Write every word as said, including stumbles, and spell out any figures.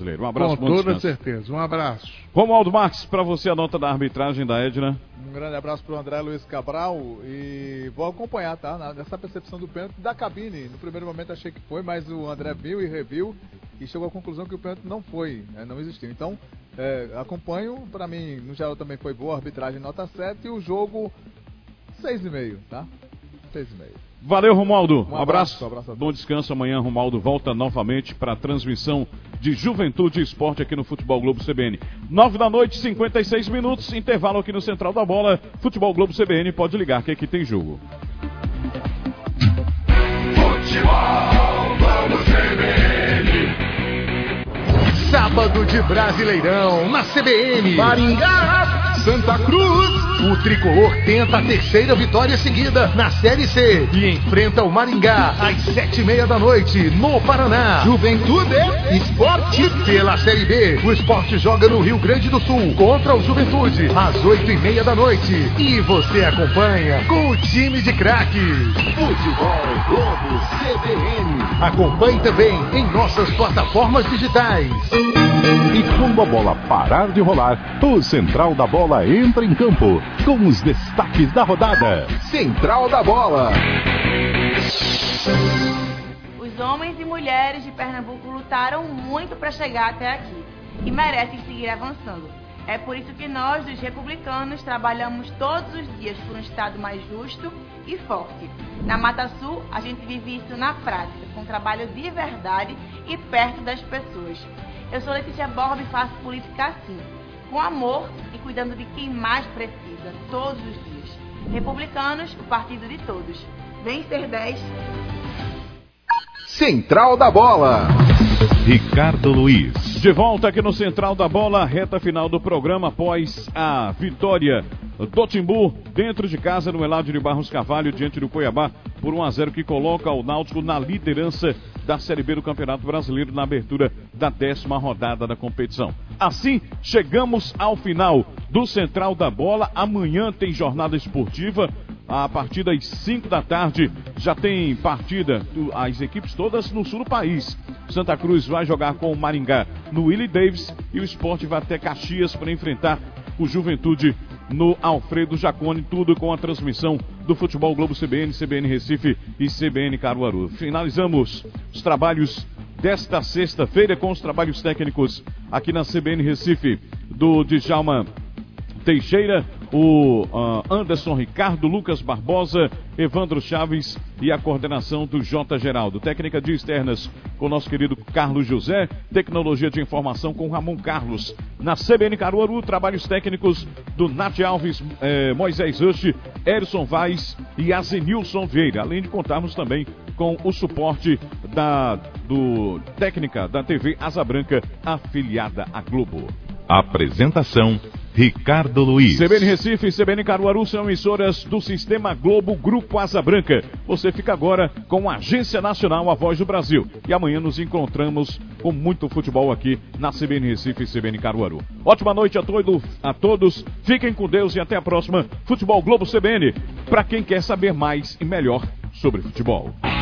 Um abraço, com toda certeza. Um abraço. Romualdo Marques, para você a nota da arbitragem da Edna. Um grande abraço para o André Luiz Cabral e vou acompanhar, tá? Nessa percepção do pênalti da cabine. No primeiro momento achei que foi, mas o André viu e reviu e chegou à conclusão que o pênalti não foi, né? Não existiu. Então, é, acompanho. Para mim, no geral também foi boa a arbitragem, nota sete, e o jogo seis e meio, tá? seis e meio. Valeu, Romualdo. Um abraço. abraço, abraço Bom descanso. Amanhã, Romualdo volta novamente para a transmissão de Juventude e Esporte aqui no Futebol Globo C B N. nove da noite, cinquenta e seis minutos. Intervalo aqui no Central da Bola. Futebol Globo C B N. Pode ligar que aqui tem jogo. Futebol Globo C B N. Sábado de Brasileirão na C B N. Maringá, Santa Cruz. O tricolor tenta a terceira vitória seguida na Série C e enfrenta o Maringá às sete e meia da noite no Paraná. Juventude Esporte pela Série B. O Esporte joga no Rio Grande do Sul contra o Juventude às oito e meia da noite. E você acompanha com o time de craques. Futebol Globo C B N. Acompanhe também em nossas plataformas digitais. E quando a bola parar de rolar, o Central da Bola entra em campo com os destaques da rodada. Central da Bola. Os homens e mulheres de Pernambuco lutaram muito para chegar até aqui e merecem seguir avançando. É por isso que nós, dos republicanos, trabalhamos todos os dias por um Estado mais justo e forte. Na Mata Sul, a gente vive isso na prática, com trabalho de verdade e perto das pessoas. Eu sou Letícia Borba e faço política assim, com amor e cuidando de quem mais precisa, todos os dias. Republicanos, o partido de todos. Vem ser dez. Central da Bola. Ricardo Luiz. De volta aqui no Central da Bola, reta final do programa após a vitória do Timbu dentro de casa no Eládio de Barros Carvalho diante do Cuiabá por um a zero, que coloca o Náutico na liderança da Série B do Campeonato Brasileiro na abertura da décima rodada da competição. Assim, chegamos ao final do Central da Bola. Amanhã tem jornada esportiva. A partir das cinco da tarde já tem partida, as equipes todas no sul do país. Santa Cruz vai jogar com o Maringá no Willie Davis e o Sport vai até Caxias para enfrentar o Juventude no Alfredo Jaconi, tudo com a transmissão do Futebol Globo C B N, C B N Recife e C B N Caruaru. Finalizamos os trabalhos desta sexta-feira com os trabalhos técnicos aqui na C B N Recife do Djalma Teixeira, o uh, Anderson Ricardo, Lucas Barbosa, Evandro Chaves e a coordenação do J. Geraldo. Técnica de externas com o nosso querido Carlos José, tecnologia de informação com Ramon Carlos. Na C B N Caruaru, trabalhos técnicos do Nath Alves, eh, Moisés Rush, Erison Vaz e Azenilson Vieira, além de contarmos também com o suporte da do, técnica da T V Asa Branca, afiliada à Globo. Apresentação: Ricardo Luiz. C B N Recife e C B N Caruaru são emissoras do Sistema Globo Grupo Asa Branca. Você fica agora com a Agência Nacional A Voz do Brasil. E amanhã nos encontramos com muito futebol aqui na C B N Recife e C B N Caruaru. Ótima noite a, todo, a todos. Fiquem com Deus e até a próxima. Futebol Globo C B N, para quem quer saber mais e melhor sobre futebol.